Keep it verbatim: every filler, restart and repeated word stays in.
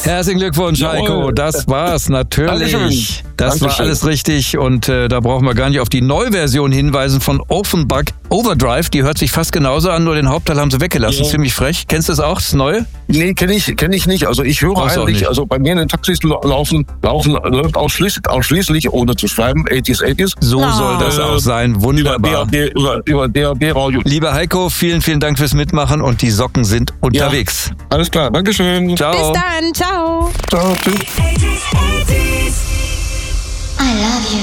Herzlichen Glückwunsch, Heiko. Jawohl. Das war's, natürlich. Dankeschön. Das Dankeschön. war alles richtig und äh, da brauchen wir gar nicht auf die Neuversion hinweisen von Offenbach Overdrive. Die hört sich fast genauso an, nur den Hauptteil haben sie weggelassen. Ja. Ziemlich frech. Kennst du das auch, das Neue? Nee, kenne ich, kenn ich nicht. Also ich höre Brauchst du auch eigentlich, nicht. also bei mir in den Taxis laufen, laufen läuft ausschließlich, ausschließlich, ohne zu schreiben, achtziger, achtziger. So Ah. soll das Äh, auch sein. Wunderbar. Über D A B, über, über D A B-Radio. Lieber Heiko, vielen, vielen Dank fürs Mitmachen und die Socken sind unterwegs. Alles klar, Dankeschön. Ciao. Bis dann, ciao. Ciao, tschüss. I love you.